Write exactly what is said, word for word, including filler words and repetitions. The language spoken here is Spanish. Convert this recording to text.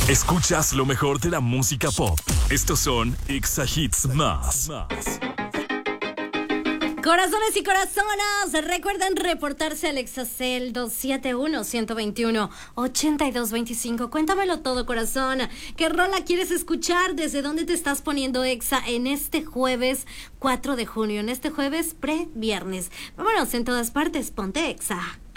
Escuchas lo mejor de la música pop. Estos son Exa Hits Más. Corazones y corazonas, recuerden reportarse al Exacel dos siete uno, uno dos uno, ocho dos dos cinco. Cuéntamelo todo, corazón. ¿Qué rola quieres escuchar? ¿Desde dónde te estás poniendo Exa en este jueves cuatro de junio? En este jueves pre-viernes. Vámonos en todas partes, ponte Exa.